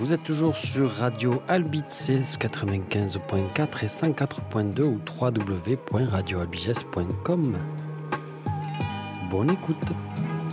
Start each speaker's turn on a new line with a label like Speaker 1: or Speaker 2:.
Speaker 1: Vous êtes toujours sur Radio Albiges 95.4 et 104.2 ou www.radioalbiges.com. Bonne écoute.